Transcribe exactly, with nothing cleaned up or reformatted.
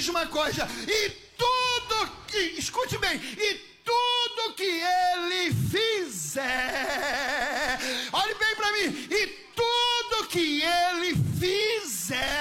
mesma coisa. E tudo que, escute bem, e tudo que ele fizer, olhe bem para mim, e tudo que ele fizer